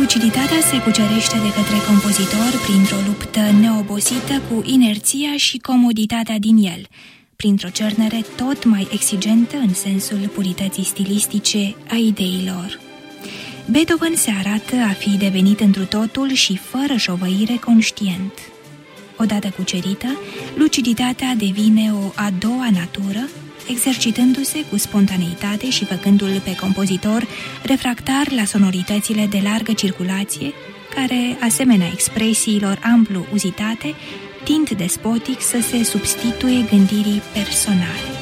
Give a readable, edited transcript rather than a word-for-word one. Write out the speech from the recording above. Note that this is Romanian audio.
Luciditatea se cucerește de către compozitor printr-o luptă neobosită cu inerția și comoditatea din el, printr-o cernere tot mai exigentă în sensul purității stilistice a ideilor. Beethoven se arată a fi devenit întru totul și fără șovăire conștient. Odată cucerită, luciditatea devine o a doua natură, exercitându-se cu spontaneitate și făcându-l pe compozitor refractar la sonoritățile de largă circulație, care, asemenea expresiilor amplu uzitate, tind despotic să se substituie gândirii personale.